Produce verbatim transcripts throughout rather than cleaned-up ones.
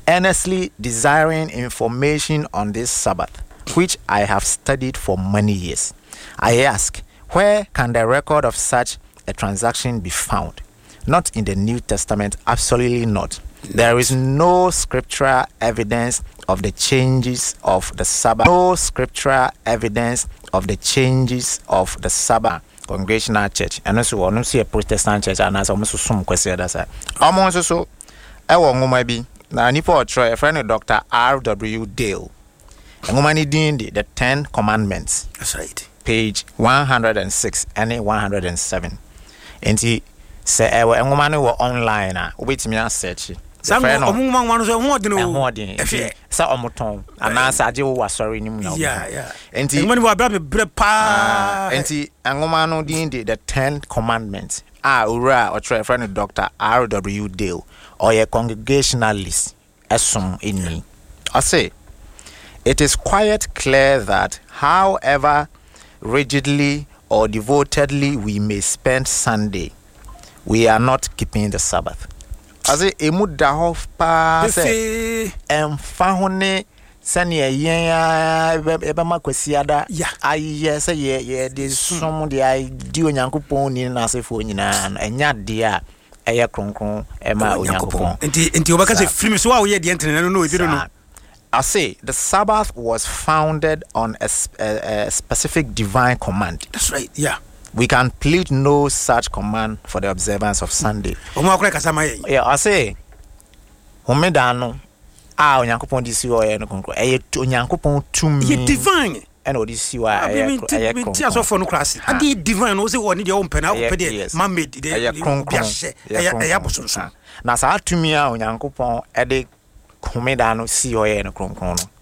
earnestly desiring information on this Sabbath, which I have studied for many years. I ask, where can the record of such a transaction be found? Not in the New Testament, absolutely not. There is no scriptural evidence of the changes of the Sabbath. No scriptural evidence of the changes of the Sabbath. Congregational church. And also, I don't see a Protestant church, and as almost some question that's it. Almost so, I want maybe now. Nipo try a friend of Doctor R W Dale. And woman doing the Ten Commandments. That's right. Page one hundred and six and one hundred and seven. And he say, "I will woman who online. Ah, wait me a search." Some woman wants to more than more than so omoton. And now Saji was sorry. Yeah, yeah. And he when we were prepa. And he and woman who did the Ten Commandments. Ah, ura or try a friend of Doctor R W Dale or a congregationalist. Assume in me. I say, it is quite clear that however rigidly or devotedly we may spend Sunday, we are not keeping the Sabbath. As a emudahof pa se emfahone sane yen eba makwesiada aye se ye ye de som de ai di onyankopon ni na asefo nyina enya de a eye kronkron ema onyankopon enti enti obaka se film so a wo ye de entene no no ediro no. I say the Sabbath was founded on a, a, a specific divine command. That's right. Yeah. We can plead no such command for the observance of Sunday. Yeah, I say, Homedano, ah, Yankopon disi o ye no konkro. Eh, Yankopon to me. Ye divine. And odisi wa eh eh so for no class. Adi divine o se woni de o mpena o pede man made de biase. Eh eh abosonso. Na sa atumi a Yankopon e de Homedano si o ye no konkro no.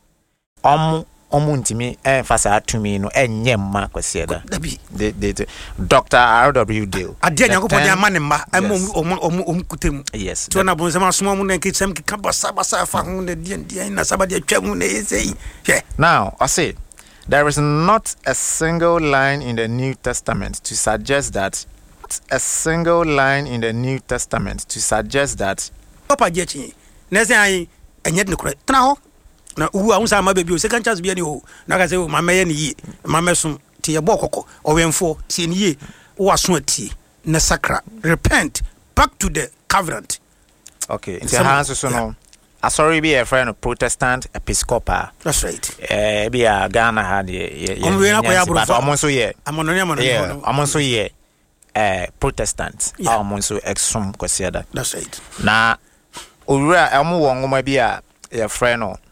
Om omuntimi emphasize atumi no enye mma kwese da de de Doctor R W Dale ade Yankopon de amane mma om om om kutem yes to na bon sama somo mu na nkitsem ki kabasa basa fa hu na die die na sabade atwam na yesei. Now I say there is not a single line in the New Testament to suggest that a single line in the New Testament to suggest that papa jechi na say ai enye de kure tna ho na uwa unsa ma baby o second chance bia ni ho na ka say o mama ye ni yi mama so tie bo kokko o wenfo tie ni yi wo aso atie na sakra repent back to the covenant. Okay, in the hands so no sorry be a friend of Protestant Episcopal. That's right. Eh be a Ghana had ye ye amon so ye amon no amon no amon so ye eh Protestant amon so exum kwesiada. That's right. Na owura amo wo ngoma bi a ye friend no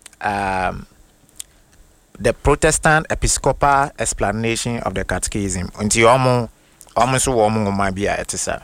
Um, the Protestant Episcopal explanation of the Catechism. Unti omo omo so wo mo ma bia etisa.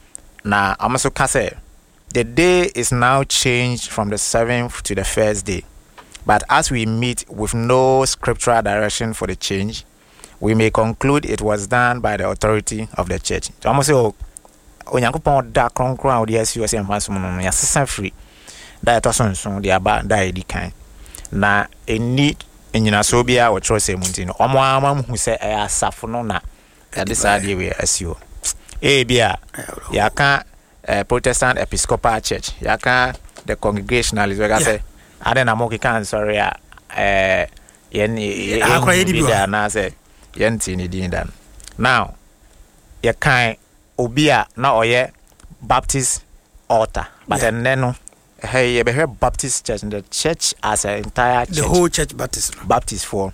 Na omo so ka say the day is now changed from the seventh to the first day. But as we meet with no scriptural direction for the change, we may conclude it was done by the authority of the church. So omo so onyankopon da kronkron odi asi o se mfaso no ya sesa free. Da to so nso dia ba da edi kan. Na eni enyina so bia wo tro se munti no omo amam hu se e asafo no na ya de sa de we asio e bia ya ka Protestant Episcopal Church ya ka the Congregationalists we ga say ade na mo kan sorry a eh yen yen na say yen ti ni din dan now ya kan obi a na oye Baptist altar but yeah. Then no hey, you hear Baptist church, the church as an entire church. The whole church Baptist. Baptist for.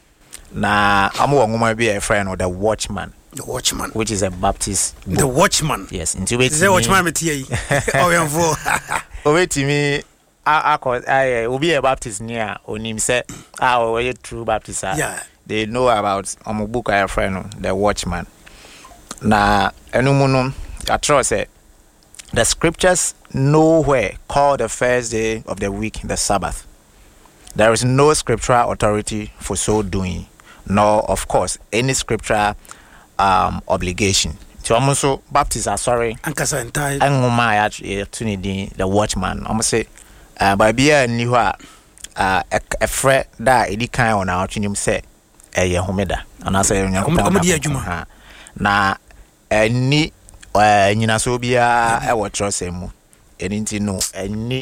Na amu wangu be a friend of the Watchman. The Watchman. Which is a Baptist. Book. The Watchman. Yes. Into it. The Watchman with you. Oh, yeah, for. Oh, wait to me. I I I will be a Baptist near onim say ah we a true Baptist. Yeah. They know about amu book a friend the Watchman. Na enumuno I trust say the scriptures nowhere call the first day of the week the Sabbath. There is no scriptural authority for so doing, nor, of course, any scriptural um, obligation. So, I'm also Baptists are sorry. And the Watchman. I'm say, by beer and you are a fret that any kind on our chinium say, a Yahomeda. And I say, na any. Uh, nyina so bia e wo trust emu eni nti no eni